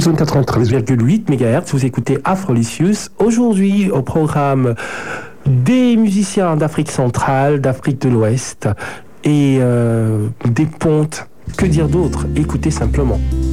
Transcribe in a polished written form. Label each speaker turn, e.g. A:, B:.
A: Zone 93,8 MHz, vous écoutez Afrolicious. Aujourd'hui, au programme, des musiciens d'Afrique centrale, d'Afrique de l'Ouest et des pontes. Que dire d'autre? Écoutez simplement.